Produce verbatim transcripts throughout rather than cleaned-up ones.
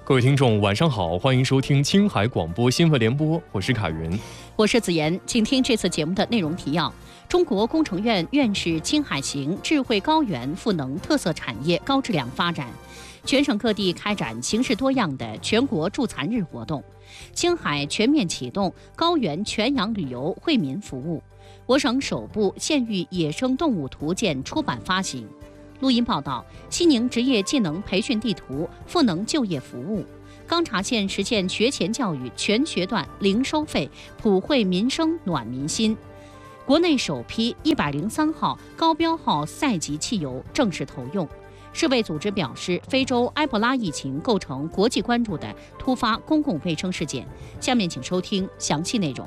各位听众晚上好，欢迎收听青海广播新闻联播，我是凯云， 我是子妍。请听这次节目的内容提要：中国工程院院士青海行智慧高原赋能特色产业高质量发展，全省各地开展形式多样的全国助残日活动，青海全面启动高原全养旅游惠民服务，我省首部县域野生动物图鉴出版发行。录音报道：西宁职业技能培训地图赋能就业服务。钢察县实现学前教育全学段零收费，普惠民生暖民心。国内首批一百零三号高标号赛级汽油正式投用。世卫组织表示，非洲埃博拉疫情构成国际关注的突发公共卫生事件。下面请收听详细内容。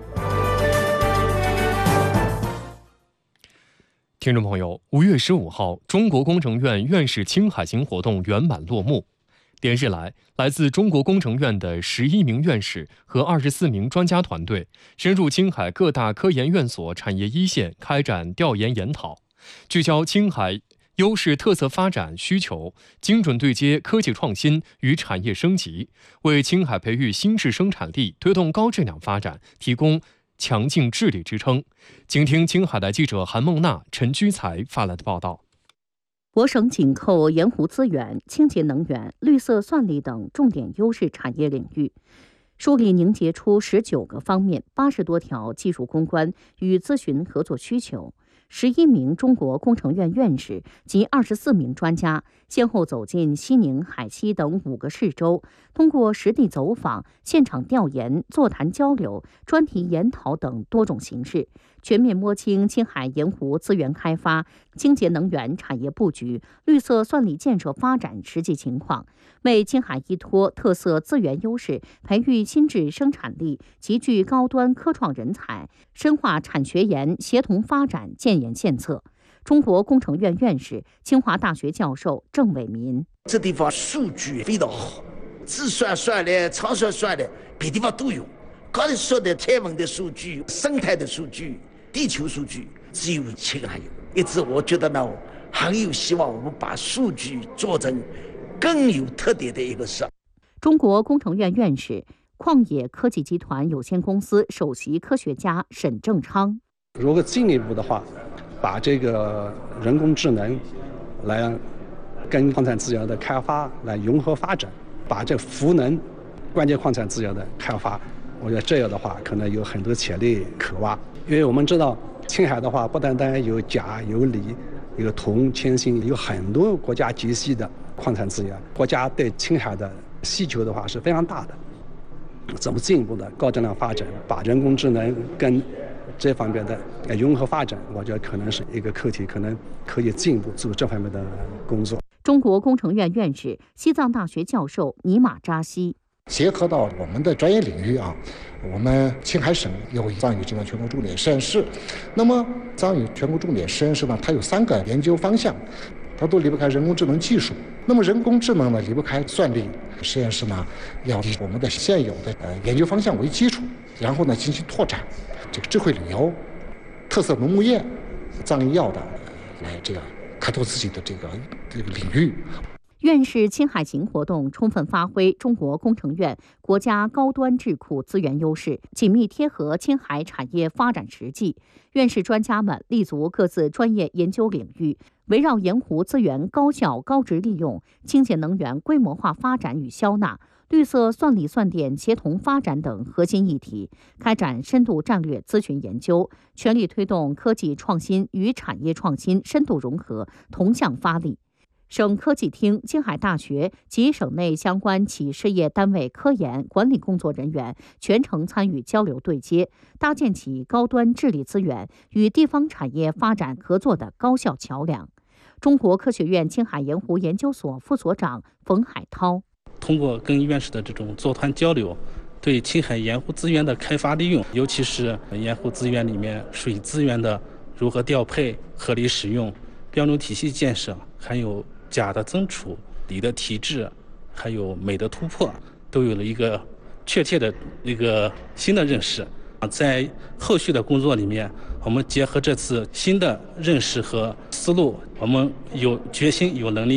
听众朋友，五月十五号，中国工程院院士青海行活动圆满落幕。连日来，来自中国工程院的十一名院士和二十四名专家团队深入青海各大科研院所产业一线开展调研研讨，聚焦青海优势特色发展需求，精准对接科技创新与产业升级，为青海培育新质生产力、推动高质量发展提供强劲治理支撑。请听青海台记者韩梦娜、陈居才发来的报道。 我省紧扣盐湖资源、清洁能源、绿色算力等重点优势产业领域，梳理凝结出十九个方面、八十多条技术攻关与咨询合作需求。十一名中国工程院院士及二十四名专家先后走进西宁、海西等五个市州，通过实地走访、现场调研、座谈交流、专题研讨等多种形式，全面摸清青海盐湖资源开发、清洁能源产业布局、绿色算力建设发展实际情况，为青海依托特色资源优势，培育新质生产力、集聚高端科创人才，深化产学研协同发展建言献策。中国工程院院士、清华大学教授郑伟民： 这地方数据非常好，自算算的、长算算的，别地方都有。刚才说的天文的数据、生态的数据、地球数据，只有青海有。因此，我觉得呢，很有希望我们把数据做成更有特点的一个事。 中国工程院院士、矿野科技集团有限公司首席科学家沈正昌： 如果进一步的话，把这个人工智能来跟矿产资源的开发来融合发展，把这赋能关键矿产资源的开发，我觉得这样的话可能有很多潜力可挖。因为我们知道青海的话，不单单有钾、有锂、有铜、铅、锌，有很多国家级系的矿产资源，国家对青海的需求的话是非常大的。怎么进一步的高质量发展，把人工智能跟这方面的融合发展，我觉得可能是一个课题，可能可以进一步做这方面的工作。 中国工程院院士、西藏大学教授尼玛扎西： 结合到我们的专业领域啊，我们青海省有藏语智能全国重点实验室。那么藏语全国重点实验室呢，它有三个研究方向，它都离不开人工智能技术。那么人工智能呢，离不开算力。实验室呢，要以我们的现有的呃研究方向为基础，然后呢进行拓展。这个智慧旅游、特色农牧业、藏医药的，来这个开拓自己的这个这个领域。 院士青海行活动充分发挥中国工程院国家高端智库资源优势，紧密贴合青海产业发展实际。院士专家们立足各自专业研究领域，围绕盐湖资源高效高值利用、清洁能源规模化发展与消纳、绿色算力算电协同发展等核心议题，开展深度战略咨询研究，全力推动科技创新与产业创新深度融合，同向发力。省科技厅、青海大学及省内相关企事业单位科研管理工作人员全程参与交流对接，搭建起高端治理资源与地方产业发展合作的高效桥梁。中国科学院青海盐湖研究所副所长冯海涛： 通过跟院士的这种座谈交流，对青海盐湖资源的开发利用，尤其是盐湖资源里面水资源的如何调配、合理使用、标准体系建设，还有钾的增储、锂的提质，还有镁的突破，都有了一个确切的一个新的认识。在后续的工作里面，我们结合这次新的认识和思路，我们有决心、有能力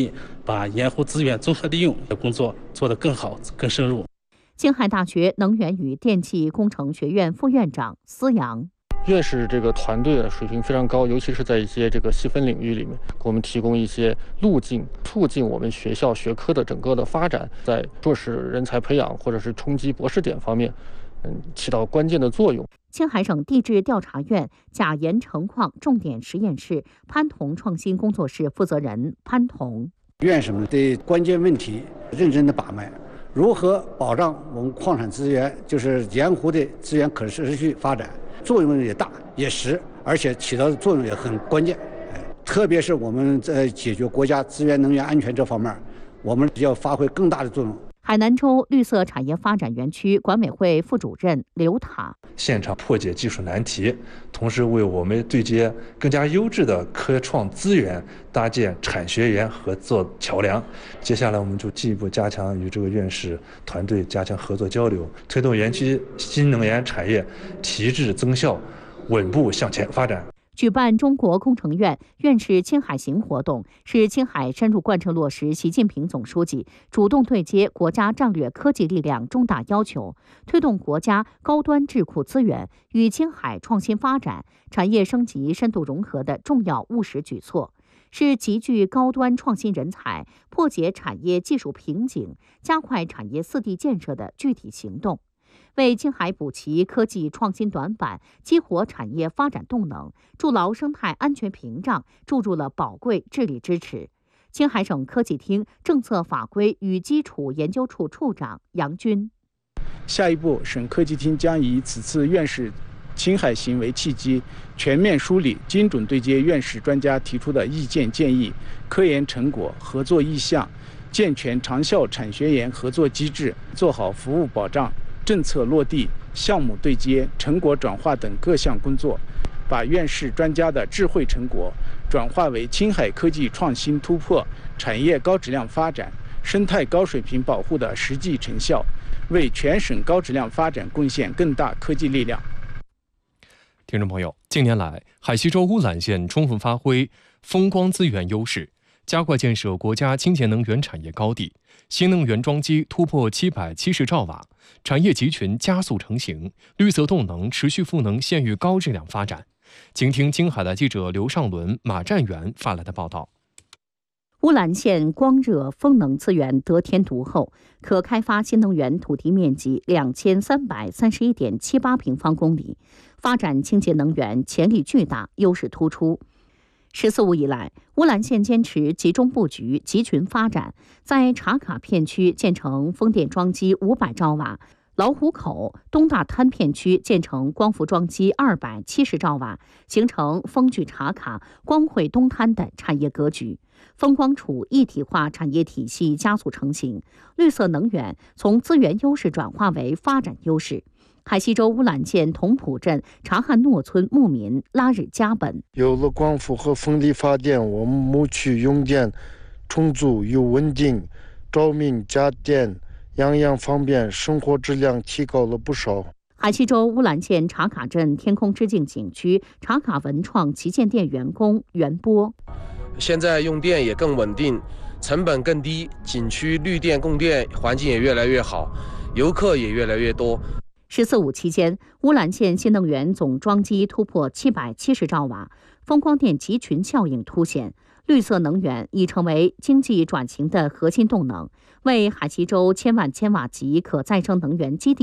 把盐湖资源综合利用的工作做得更好、更深入。 青海大学能源与电气工程学院副院长司阳。 院士这个团队的水平非常高，尤其是在一些这个细分领域里面，给我们提供一些路径，促进我们学校学科的整个的发展，在硕士人才培养或者是冲击博士点方面，嗯，起到关键的作用。 青海省地质调查院钾盐成矿重点实验室潘彤创新工作室负责人潘彤。 院士们对关键问题认真的把脉，如何保障我们矿产资源，就是盐湖的资源可持续发展。作用也大也实，而且起到的作用也很关键。哎，特别是我们在解决国家资源能源安全这方面，我们要发挥更大的作用。 海南州绿色产业发展园区管委会副主任刘塔： 现场破解技术难题，同时为我们对接更加优质的科创资源搭建产学研合作桥梁。接下来，我们就进一步加强与这个院士团队加强合作交流，推动园区新能源产业提质增效，稳步向前发展。 举办中国工程院院士青海行活动，是青海深入贯彻落实习近平总书记主动对接国家战略科技力量重大要求，推动国家高端智库资源与青海创新发展、产业升级深度融合的重要务实举措，是集聚高端创新人才、破解产业技术瓶颈、加快产业四地建设的具体行动。为青海补齐科技创新短板，激活产业发展动能，筑牢生态安全屏障，注入了宝贵智力支持。青海省科技厅政策法规与基础研究处处长杨军： 下一步，省科技厅将以此次院士青海行为契机，全面梳理、精准对接院士专家提出的意见建议、科研成果、合作意向，健全长效产学研合作机制，做好服务保障、政策落地、项目对接、成果转化等各项工作，把院士专家的智慧成果转化为青海科技创新突破、产业高质量发展、生态高水平保护的实际成效，为全省高质量发展贡献更大科技力量。 听众朋友，近年来，海西州乌兰县充分发挥风光资源优势，加快建设国家清洁能源产业高地，新能源装机突破七百七十兆瓦，产业集群加速成型，绿色动能持续赋能县域高质量发展。请听青海的记者刘尚伦、马占元发来的报道。 乌兰县光热风能资源得天独厚，可开发新能源土地面积两千三百三十一点七八平方公里，发展清洁能源潜力巨大，优势突出。十四五以来，乌兰县坚持集中布局、集群发展，在茶卡片区建成风电装机五百兆瓦，老虎口东大滩片区建成光伏装机二百七十兆瓦，形成风聚茶卡、光汇东滩的产业格局。风光储一体化产业体系加速成型，绿色能源从资源优势转化为发展优势。海西州乌兰县同浦镇察罕诺村牧民拉日加本： 有了光伏和风力发电，我们牧区用电充足又稳定，照明、家电样样方便，生活质量提高了不少。 海西州乌兰县茶卡镇天空之境景区茶卡文创旗舰店员工袁波： 现在用电也更稳定，成本更低，景区绿电供电环境也越来越好，游客也越来越多。 十四五期间，乌兰县新能源总装机突破七百七十兆瓦，风光电集群效应凸显，绿色能源已成为经济转型的核心动能，为海西州千万千瓦级可再生能源基地